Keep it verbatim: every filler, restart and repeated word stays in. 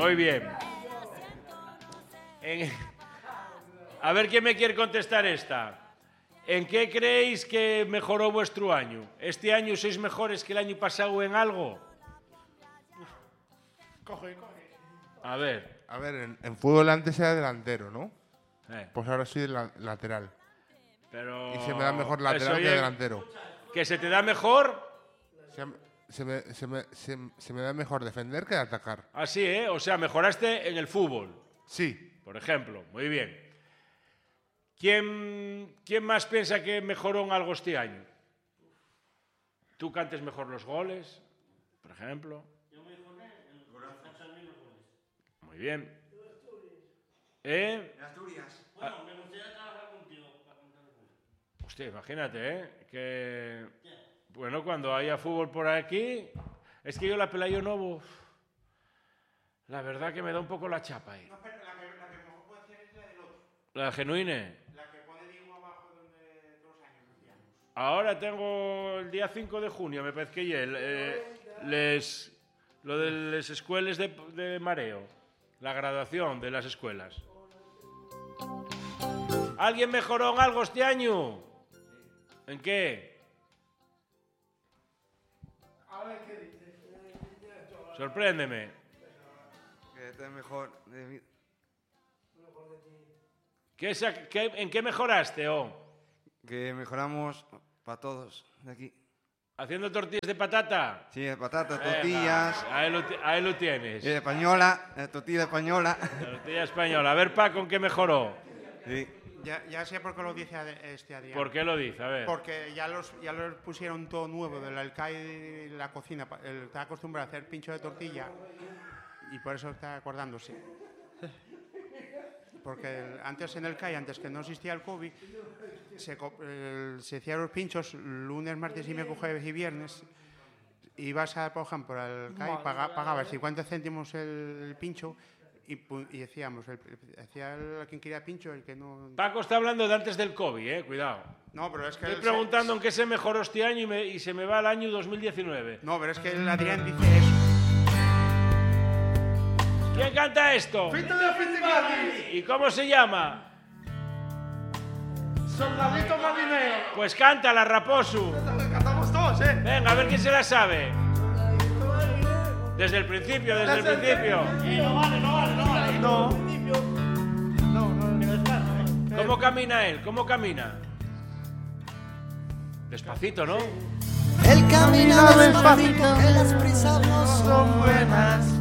Muy bien. En... A ver quién me quiere contestar esta. ¿En qué creéis que mejoró vuestro año? ¿Este año sois mejores que el año pasado en algo? Coge, coge. A ver. A ver, en, en fútbol antes era delantero, ¿no? Eh. Pues ahora soy la, lateral. Pero... Y se me da mejor lateral que oye, delantero. ¿Que se te da mejor? Se, se, me, se, me, se, se me da mejor defender que atacar. Así, ¿eh? O sea, mejoraste en el fútbol. Sí. Por ejemplo. Muy bien. ¿Quién, ¿Quién más piensa que mejoró en algo este año? ¿Tú cantes mejor los goles, por ejemplo? Yo mejoré en los goles. Muy bien. ¿Eh? En Asturias. Bueno, me gustaría trabajar contigo para contar los goles. Hostia, imagínate, ¿eh? Que... Bueno, cuando haya fútbol por aquí... Es que yo la Pelayo Novo... La verdad que me da un poco la chapa ahí. No, pero la que, la que mejor puede hacer es la del otro. ¿La Genuine? La que pone Diego abajo donde dos años hacíamos. Ahora tengo el día cinco de junio, me parece que ya, eh, les, lo de las escuelas de, de mareo, la graduación de las escuelas. ¿Alguien mejoró en algo este año? ¿En qué? A ver qué dices. Sorpréndeme. Que esté mejor de mí. ¿Qué, qué, ¿En qué mejoraste, oh? Que mejoramos para todos de aquí. ¿Haciendo tortillas de patata? Sí, de patatas, Venga, tortillas. ahí, lo, ahí lo tienes. Y de española, de tortilla española. La tortilla española. A ver, Paco, ¿en qué mejoró? Sí. Ya, ya sé por qué lo dice este Adrián. ¿Por qué lo dice? A ver. Porque ya los, ya los pusieron todo nuevo del alcaide y la cocina. Él está acostumbrado a hacer pincho de tortilla y por eso está acordándose. Porque el, antes en el C A I, antes que no existía el COVID, se, el, se hacían los pinchos lunes, martes y miércoles y viernes. Ibas a, por ejemplo, al C A I, paga, pagabas cincuenta céntimos el, el pincho y, y decíamos, el, hacía el, quien quería pincho, el que no... Paco está hablando de antes del COVID, eh, cuidado. No, pero es que... Estoy preguntando en qué se mejoró este año y, me, y se me va al año dos mil diecinueve. No, pero es que el Adrián dice eso. ¿Quién canta esto? ¡Fito de Fitibali! ¿Y cómo se llama? ¡Soldadito marinero! Pues cántala, Raposu. Cantamos todos, ¿eh? Venga, a ver quién se la sabe. Desde el principio, desde el principio. Eh, no vale, no vale, no vale. No. No, no, me descarto, ¿eh? ¿Cómo camina él? ¿Cómo camina? Despacito, ¿no? Él camina despacito, que las prisas no son buenas.